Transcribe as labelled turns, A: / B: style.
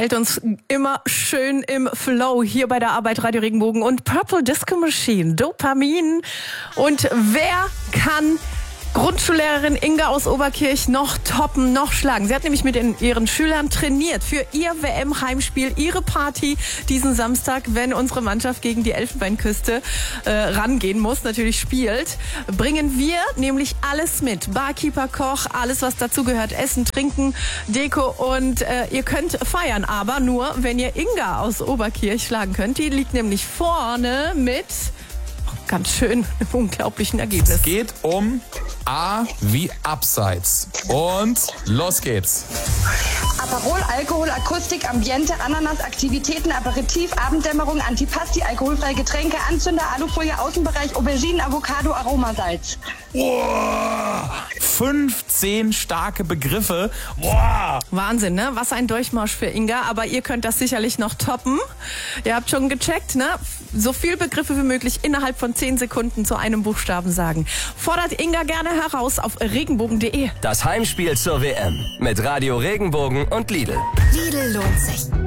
A: hält uns immer schön im Flow hier bei der Arbeit Radio Regenbogen und Purple Disco Machine, Dopamin. Und wer kann Grundschullehrerin Inga aus Oberkirch noch toppen, noch schlagen? Sie hat nämlich mit ihren Schülern trainiert für ihr WM-Heimspiel, ihre Party diesen Samstag, wenn unsere Mannschaft gegen die Elfenbeinküste rangehen muss, natürlich spielt. Bringen wir nämlich alles mit. Barkeeper, Koch, alles was dazu gehört, Essen, Trinken, Deko und ihr könnt feiern, aber nur, wenn ihr Inga aus Oberkirch schlagen könnt. Die liegt nämlich vorne mit ganz schön unglaublichen Ergebnis.
B: Es geht um A wie Abseits. Und los geht's.
C: Aperol, Alkohol, Akustik, Ambiente, Ananas, Aktivitäten, Aperitif, Abenddämmerung, Antipasti, alkoholfreie Getränke, Anzünder, Alufolie, Außenbereich, Auberginen, Avocado, Aromasalz.
B: Boah, 15 starke Begriffe. Boah.
A: Wahnsinn, ne? Was ein Durchmarsch für Inga, aber ihr könnt das sicherlich noch toppen. Ihr habt schon gecheckt, ne? So viel Begriffe wie möglich innerhalb von 10 Sekunden zu einem Buchstaben sagen. Fordert Inga gerne heraus auf regenbogen.de.
D: Das Heimspiel zur WM mit Radio Regenbogen und Lidl.
E: Lidl lohnt sich.